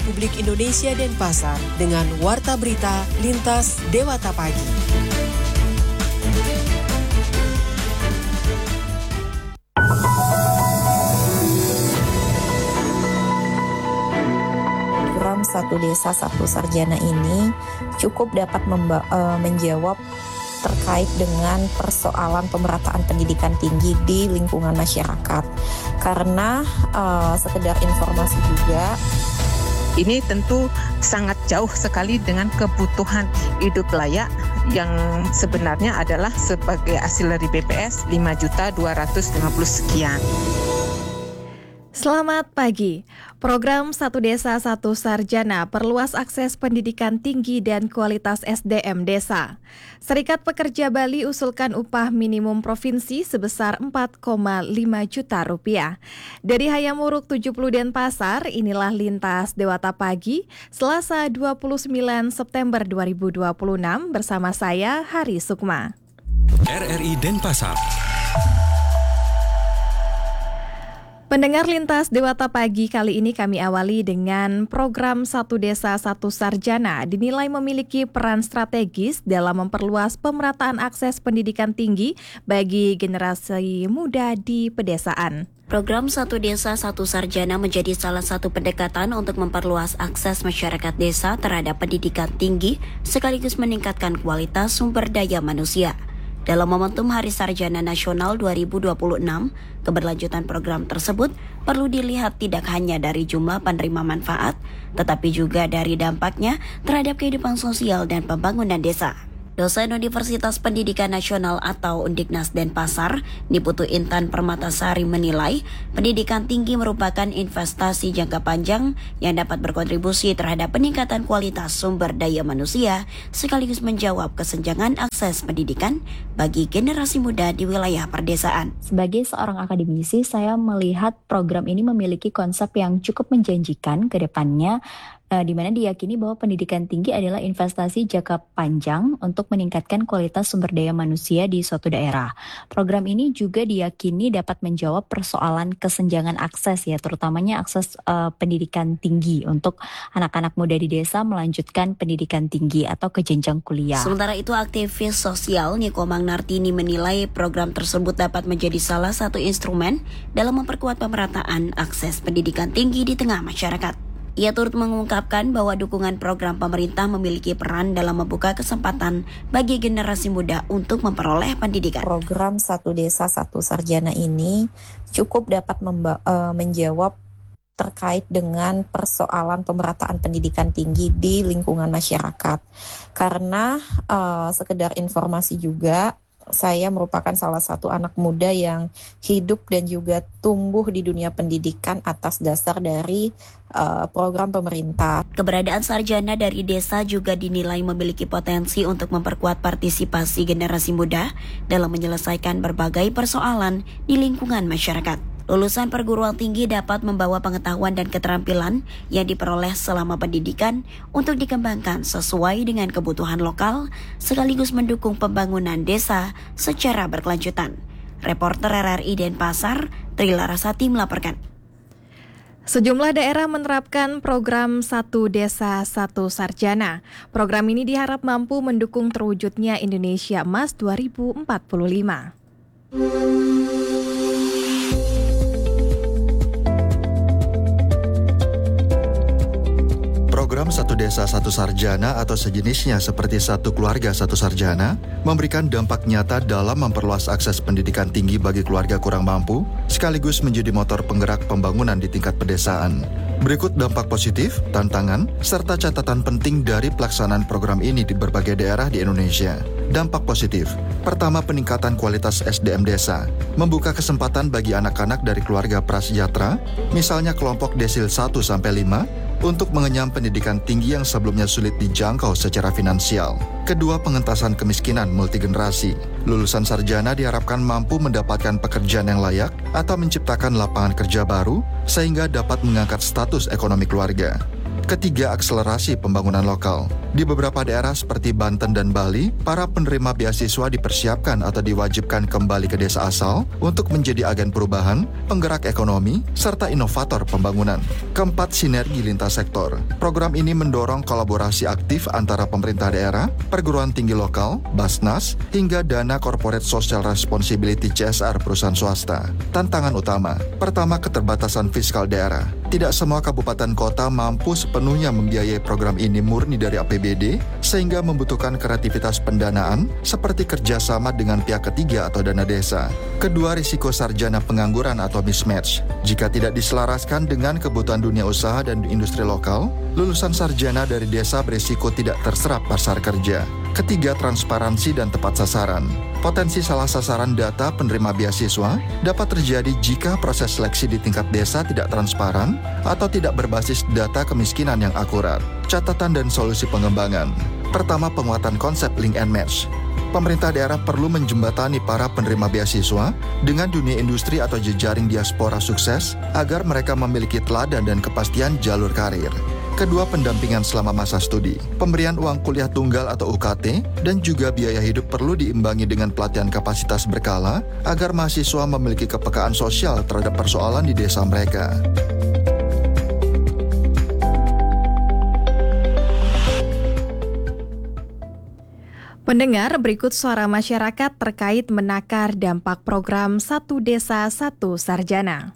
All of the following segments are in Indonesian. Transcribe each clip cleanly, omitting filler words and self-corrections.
Republik Indonesia Denpasar dengan Warta Berita Lintas Dewata Pagi. Program Satu Desa Satu Sarjana ini cukup dapat menjawab terkait dengan persoalan pemerataan pendidikan tinggi di lingkungan masyarakat. Karena sekedar informasi juga, ini tentu sangat jauh sekali dengan kebutuhan hidup layak yang sebenarnya adalah sebagai hasil dari BPS 5.250 sekian. Selamat pagi. Program Satu Desa Satu Sarjana perluas akses pendidikan tinggi dan kualitas SDM desa. Serikat Pekerja Bali usulkan upah minimum provinsi sebesar 4,5 juta rupiah. Dari Hayamuruk 70 Denpasar, inilah Lintas Dewata Pagi, Selasa 29 September 2026 bersama saya, Hari Sukma. RRI Denpasar. Pendengar Lintas Dewata Pagi, kali ini kami awali dengan program Satu Desa Satu Sarjana dinilai memiliki peran strategis dalam memperluas pemerataan akses pendidikan tinggi bagi generasi muda di pedesaan. Program Satu Desa Satu Sarjana menjadi salah satu pendekatan untuk memperluas akses masyarakat desa terhadap pendidikan tinggi sekaligus meningkatkan kualitas sumber daya manusia. Dalam momentum Hari Sarjana Nasional 2026, keberlanjutan program tersebut perlu dilihat tidak hanya dari jumlah penerima manfaat, tetapi juga dari dampaknya terhadap kehidupan sosial dan pembangunan desa. Dosen Universitas Pendidikan Nasional atau Undiknas Denpasar, Niputu Intan Permatasari menilai pendidikan tinggi merupakan investasi jangka panjang yang dapat berkontribusi terhadap peningkatan kualitas sumber daya manusia sekaligus menjawab kesenjangan akses pendidikan bagi generasi muda di wilayah perdesaan. Sebagai seorang akademisi, saya melihat program ini memiliki konsep yang cukup menjanjikan ke depannya, di mana diyakini bahwa pendidikan tinggi adalah investasi jangka panjang untuk meningkatkan kualitas sumber daya manusia di suatu daerah. Program ini juga diyakini dapat menjawab persoalan kesenjangan akses, ya, terutamanya akses pendidikan tinggi untuk anak-anak muda di desa melanjutkan pendidikan tinggi atau ke jenjang kuliah. Sementara itu, aktivis sosial Niko Magnartini menilai program tersebut dapat menjadi salah satu instrumen dalam memperkuat pemerataan akses pendidikan tinggi di tengah masyarakat. Ia turut mengungkapkan bahwa dukungan program pemerintah memiliki peran dalam membuka kesempatan bagi generasi muda untuk memperoleh pendidikan. Program Satu Desa Satu Sarjana ini cukup dapat menjawab terkait dengan persoalan pemerataan pendidikan tinggi di lingkungan masyarakat. Karena sekedar informasi juga, saya merupakan salah satu anak muda yang hidup dan juga tumbuh di dunia pendidikan atas dasar dari program pemerintah. Keberadaan sarjana dari desa juga dinilai memiliki potensi untuk memperkuat partisipasi generasi muda dalam menyelesaikan berbagai persoalan di lingkungan masyarakat. Lulusan perguruan tinggi dapat membawa pengetahuan dan keterampilan yang diperoleh selama pendidikan untuk dikembangkan sesuai dengan kebutuhan lokal, sekaligus mendukung pembangunan desa secara berkelanjutan. Reporter RRI Denpasar, Tri Larasati melaporkan. Sejumlah daerah menerapkan program Satu Desa Satu Sarjana. Program ini diharap mampu mendukung terwujudnya Indonesia Emas 2045. Program Satu Desa Satu Sarjana atau sejenisnya seperti Satu Keluarga Satu Sarjana memberikan dampak nyata dalam memperluas akses pendidikan tinggi bagi keluarga kurang mampu, sekaligus menjadi motor penggerak pembangunan di tingkat pedesaan. Berikut dampak positif, tantangan, serta catatan penting dari pelaksanaan program ini di berbagai daerah di Indonesia. Dampak positif. Pertama, peningkatan kualitas SDM desa. Membuka kesempatan bagi anak-anak dari keluarga prasejahtera, misalnya kelompok desil 1-5, untuk mengenyam pendidikan tinggi yang sebelumnya sulit dijangkau secara finansial. Kedua, pengentasan kemiskinan multigenerasi. Lulusan sarjana diharapkan mampu mendapatkan pekerjaan yang layak atau menciptakan lapangan kerja baru sehingga dapat mengangkat status ekonomi keluarga. Ketiga, akselerasi pembangunan lokal. Di beberapa daerah seperti Banten dan Bali, para penerima beasiswa dipersiapkan atau diwajibkan kembali ke desa asal untuk menjadi agen perubahan, penggerak ekonomi, serta inovator pembangunan. Keempat, sinergi lintas sektor. Program ini mendorong kolaborasi aktif antara pemerintah daerah, perguruan tinggi lokal, Basnas, hingga dana corporate social responsibility CSR perusahaan swasta. Tantangan utama, pertama, keterbatasan fiskal daerah. Tidak semua kabupaten kota mampu sepenuhnya membiayai program ini murni dari APBD, sehingga membutuhkan kreativitas pendanaan seperti kerjasama dengan pihak ketiga atau dana desa. Kedua, risiko sarjana pengangguran atau mismatch. Jika tidak diselaraskan dengan kebutuhan dunia usaha dan industri lokal, lulusan sarjana dari desa berisiko tidak terserap pasar kerja. Ketiga, transparansi dan tepat sasaran. Potensi salah sasaran data penerima beasiswa dapat terjadi jika proses seleksi di tingkat desa tidak transparan atau tidak berbasis data kemiskinan yang akurat. Catatan dan solusi pengembangan. Pertama, penguatan konsep link and match. Pemerintah daerah perlu menjembatani para penerima beasiswa dengan dunia industri atau jejaring diaspora sukses agar mereka memiliki teladan dan kepastian jalur karir. Kedua, pendampingan selama masa studi. Pemberian uang kuliah tunggal atau UKT dan juga biaya hidup perlu diimbangi dengan pelatihan kapasitas berkala agar mahasiswa memiliki kepekaan sosial terhadap persoalan di desa mereka. Pendengar, berikut suara masyarakat terkait menakar dampak program Satu Desa Satu Sarjana.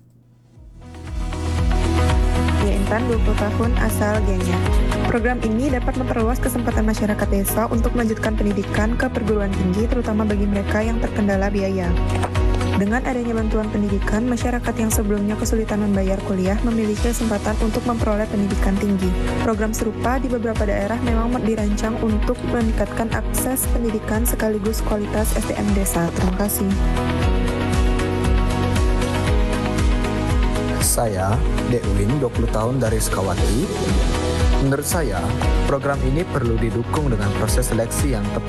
Intan, 20 tahun, asal Gianyar. Program ini dapat memperluas kesempatan masyarakat desa untuk melanjutkan pendidikan ke perguruan tinggi, terutama bagi mereka yang terkendala biaya. Dengan adanya bantuan pendidikan, masyarakat yang sebelumnya kesulitan membayar kuliah memiliki kesempatan untuk memperoleh pendidikan tinggi. Program serupa di beberapa daerah memang dirancang untuk meningkatkan akses pendidikan sekaligus kualitas SDM desa. Terima kasih. Saya, Dekwin, 20 tahun dari Sukawati. Menurut saya, program ini perlu didukung dengan proses seleksi yang tepat